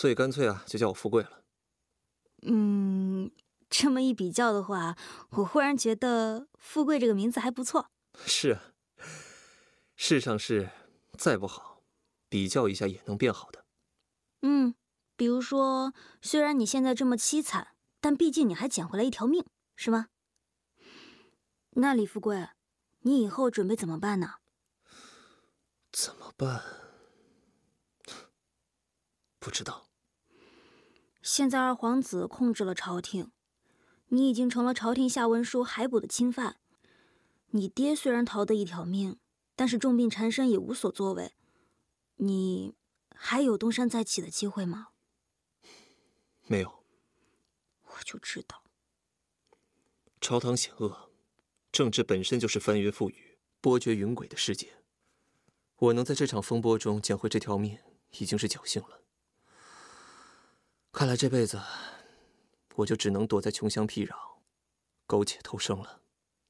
所以干脆啊，就叫我富贵了。 这么一比较的话，我忽然觉得富贵这个名字还不错。 是啊，世上事再不好，比较一下也能变好的。 比如说，虽然你现在这么凄惨，但毕竟你还捡回来一条命，是吗？那李富贵，你以后准备怎么办呢？ 怎么办？不知道。 现在二皇子控制了朝廷，你已经成了朝廷下文书海捕的钦犯。你爹虽然逃得一条命，但是重病缠身也无所作为。你还有东山再起的机会吗？ 没有。 我就知道。 朝堂险恶，政治本身就是翻云覆雨、波谲云诡的世界。我能在这场风波中捡回这条命，已经是侥幸了。看来这辈子，我就只能躲在穷乡僻壤，苟且偷生了。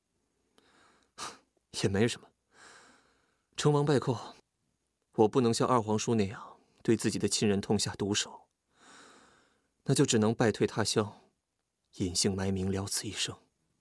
也没什么，成王败寇，我不能像二皇叔那样对自己的亲人痛下毒手，那就只能败退他乡，隐姓埋名，了此一生。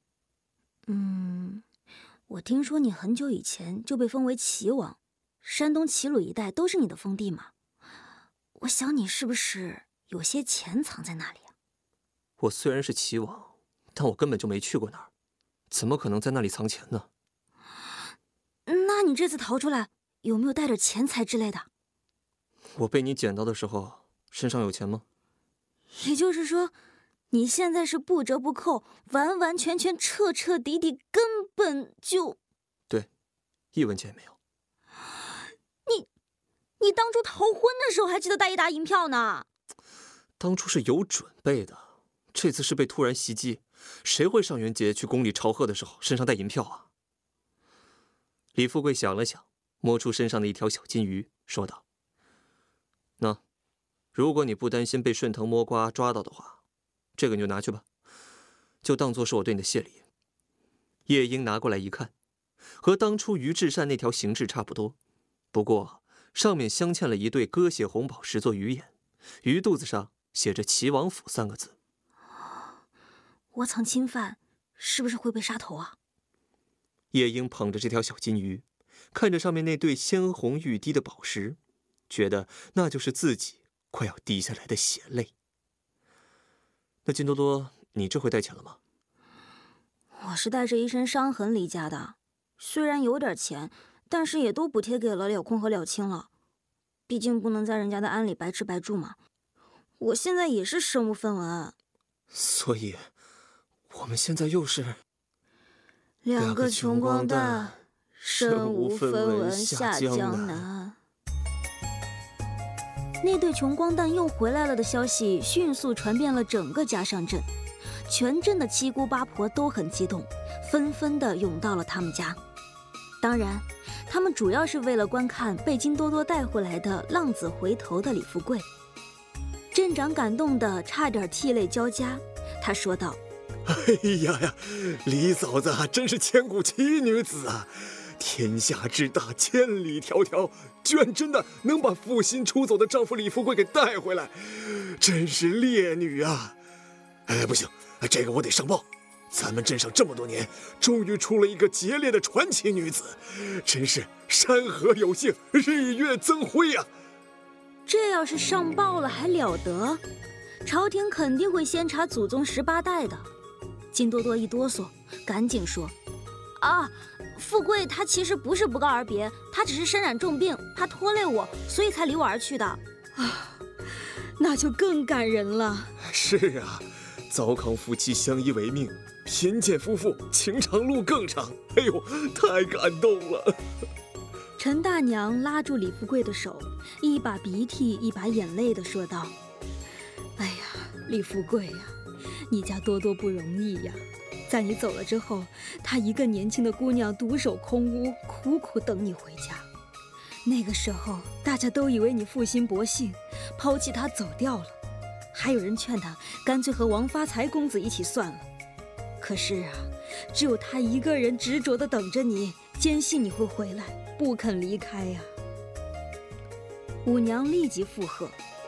我听说你很久以前就被封为齐王，山东齐鲁一带都是你的封地嘛。我想你是不是有些钱藏在那里啊？ 我虽然是齐王，但我根本就没去过那儿，怎么可能在那里藏钱呢？ 那你这次逃出来，有没有带点钱财之类的？ 我被你捡到的时候，身上有钱吗？ 也就是说，你现在是不折不扣，完完全全、彻彻底底，根本就…… 对，一文钱也没有。 你当初逃婚的时候还记得带一沓银票呢。 当初是有准备的，这次是被突然袭击，谁会上元节去宫里朝贺的时候身上带银票啊？李富贵想了想，摸出身上的一条小金鱼，说道：“那，如果你不担心被顺藤摸瓜抓到的话，这个你就拿去吧，就当作是我对你的谢礼。”夜莺拿过来一看，和当初于至善那条形制差不多，不过上面镶嵌了一对鸽血红宝石做鱼眼，鱼肚子上写着齐王府3个字。 窝藏侵犯，是不是会被杀头啊？ 夜莺捧着这条小金鱼，看着上面那对鲜红欲滴的宝石，觉得那就是自己快要滴下来的血泪。那金多多，你这回带钱了吗？ 我是带着一身伤痕离家的，虽然有点钱，但是也都补贴给了了空和了清了。毕竟不能在人家的庵里白吃白住嘛。我现在也是身无分文。 所以，我们现在又是两个穷光蛋，身无分文下江南。那对穷光蛋又回来了的消息迅速传遍了整个嘉上镇，全镇的七姑八婆都很激动，纷纷地涌到了他们家。当然，他们主要是为了观看被金多多带回来的浪子回头的李富贵。镇长感动得差点涕泪交加，他说道：“ 哎呀，李嫂子真是千古奇女子啊！天下之大，千里迢迢，居然真的能把负心出走的丈夫李富贵给带回来，真是烈女啊！哎，不行，这个我得上报。咱们镇上这么多年，终于出了一个劫猎的传奇女子，真是山河有幸，日月增辉啊！” 这要是上报了还了得？朝廷肯定会先查祖宗18代的。金多多一哆嗦，赶紧说：“啊，富贵他其实不是不告而别，他只是身染重病，怕拖累我，所以才离我而去的。”啊，那就更感人了。 是啊，糟糠夫妻相依为命，贫贱夫妇情长路更长。哎呦，太感动了！ 陈大娘拉住李富贵的手，一把鼻涕一把眼泪地说道：“哎呀，李富贵呀，你家多多不容易呀！在你走了之后，她一个年轻的姑娘独守空屋，苦苦等你回家。那个时候，大家都以为你负心薄幸，抛弃她走掉了，还有人劝她干脆和王发财公子一起算了。可是啊，只有她一个人执着地等着你，坚信你会回来，不肯离开呀。”舞娘立即附和：“